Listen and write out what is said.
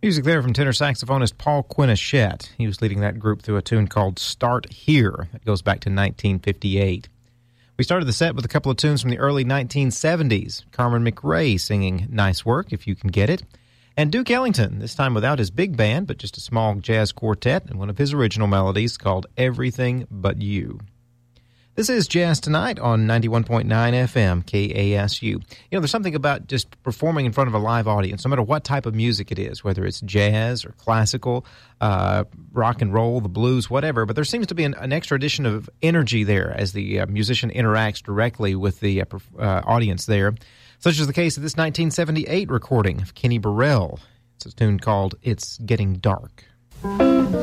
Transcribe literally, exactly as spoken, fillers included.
Music there from tenor saxophonist Paul Quinichette. He was leading that group through a tune called Start Here. That goes back to nineteen fifty-eight. We started the set with a couple of tunes from the early nineteen seventies. Carmen McRae singing Nice Work, If You Can Get It. And Duke Ellington, this time without his big band, but just a small jazz quartet, and one of his original melodies called Everything But You. This is Jazz Tonight on ninety-one point nine F M, K A S U. You know, there's something about just performing in front of a live audience, no matter what type of music it is, whether it's jazz or classical, uh, rock and roll, the blues, whatever. But there seems to be an, an extra addition of energy there as the uh, musician interacts directly with the uh, uh, audience there, such as the case of this nineteen seventy-eight recording of Kenny Burrell. It's a tune called It's Getting Dark.